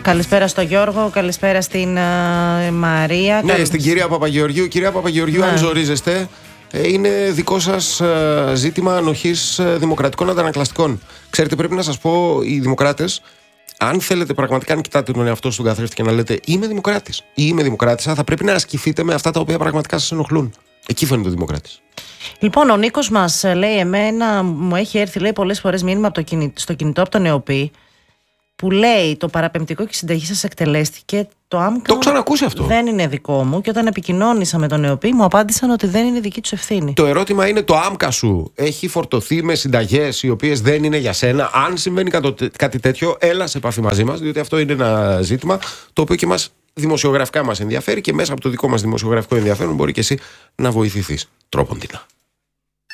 Καλησπέρα στο Γιώργο, καλησπέρα στην Μαρία. Ναι, στην κυρία Παπαγεωργίου. Κυρία Παπαγεωργίου, αν ζορίζεστε, είναι δικό σας ζήτημα ανοχής δημοκρατικών αντανακλαστικών. Ξέρετε, πρέπει να σας πω, οι δημοκράτες, αν θέλετε πραγματικά, αν κοιτάτε τον εαυτό στον καθρέφτη και να λέτε είμαι δημοκράτης ή είμαι δημοκράτησα, θα πρέπει να ασκηθείτε με αυτά τα οποία πραγματικά σας ενοχλούν. Εκεί φαίνεται ο δημοκράτης. Λοιπόν, ο Νίκος μας λέει: εμένα μου έχει έρθει, λέει, πολλές φορές μήνυμα στο κινητό από τον ΕΟΠΗ που λέει το παραπεμπτικό και η συνταγή σας εκτελέστηκε. Το άμκα το ξανακούσει αυτό. Δεν είναι δικό μου, και όταν επικοινώνησα με τον ΕΟΠΗ μου απάντησαν ότι δεν είναι δική τους ευθύνη. Το ερώτημα είναι, το άμκα σου έχει φορτωθεί με συνταγές οι οποίες δεν είναι για σένα? Αν συμβαίνει κάτι τέτοιο, έλα σε επαφή μαζί μας, διότι αυτό είναι ένα ζήτημα το οποίο και μας δημοσιογραφικά μας ενδιαφέρει, και μέσα από το δικό μας δημοσιογραφικό ενδιαφέρον μπορεί και εσύ να βοηθηθείς τρόποντινά.